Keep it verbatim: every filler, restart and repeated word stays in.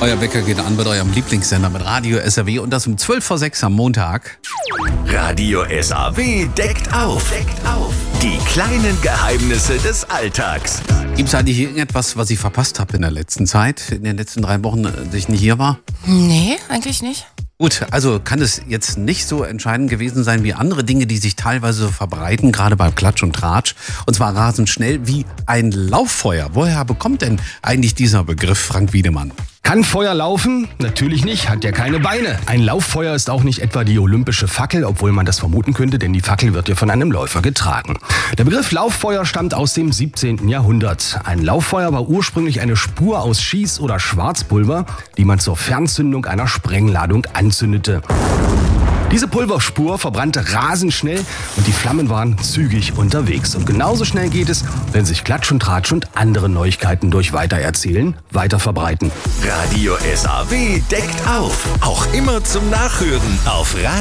Euer Wecker geht an mit eurem Lieblingssender mit Radio S R W und das um zwölf vor sechs am Montag. Radio S R W deckt auf. Deckt auf. Die kleinen Geheimnisse des Alltags. Gibt es eigentlich irgendetwas, was ich verpasst habe in der letzten Zeit, in den letzten drei Wochen, dass ich nicht hier war? Nee, eigentlich nicht. Gut, also kann es jetzt nicht so entscheidend gewesen sein wie andere Dinge, die sich teilweise so verbreiten, gerade bei Klatsch und Tratsch. Und zwar rasend schnell wie ein Lauffeuer. Woher bekommt denn eigentlich dieser Begriff, Frank Wiedemann? Kann Feuer laufen? Natürlich nicht, hat ja keine Beine. Ein Lauffeuer ist auch nicht etwa die olympische Fackel, obwohl man das vermuten könnte, denn die Fackel wird ja von einem Läufer getragen. Der Begriff Lauffeuer stammt aus dem siebzehnten Jahrhundert. Ein Lauffeuer war ursprünglich eine Spur aus Schieß- oder Schwarzpulver, die man zur Fernzündung einer Sprengladung anzündete. Diese Pulverspur verbrannte rasend schnell und die Flammen waren zügig unterwegs. Und genauso schnell geht es, wenn sich Klatsch und Tratsch und andere Neuigkeiten durch Weitererzählen weiter verbreiten. Radio S R W deckt auf. Auch immer zum Nachhören auf Radio